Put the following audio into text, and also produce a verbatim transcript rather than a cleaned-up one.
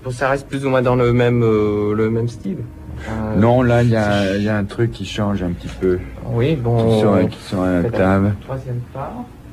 Bon, ça reste plus ou moins dans le même, euh, le même style. Euh, Non, là, il y a, y a un truc qui change un petit peu. Oui, bon. Qui sort, qui sort à la table. Troisième part.